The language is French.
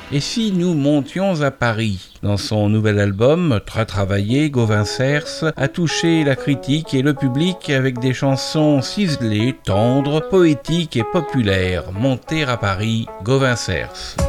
Et si nous montions à Paris? Dans son nouvel album, très travaillé, Gauvin Cers a touché la critique et le public avec des chansons ciselées, tendres, poétiques et populaires. Monter à Paris, Gauvin Cers.